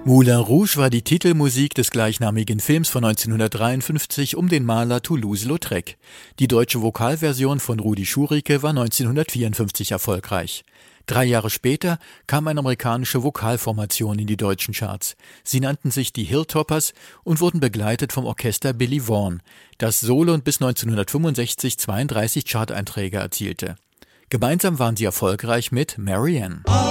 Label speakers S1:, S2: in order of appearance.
S1: Moulin Rouge war die Titelmusik des gleichnamigen Films von 1953 um den Maler Toulouse-Lautrec. Die deutsche Vokalversion von Rudi Schurike war 1954 erfolgreich. 3 Jahre später kam eine amerikanische Vokalformation in die deutschen Charts. Sie nannten sich die Hilltoppers und wurden begleitet vom Orchester Billy Vaughn, das solo und bis 1965 32 Charteinträge erzielte. Gemeinsam waren sie erfolgreich mit Marianne.